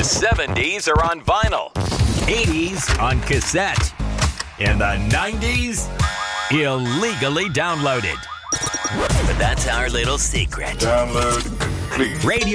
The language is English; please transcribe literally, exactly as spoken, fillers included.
seventies are on vinyl, eighties on cassette, and the nineties illegally downloaded. But that's our little secret. Download, please. Radio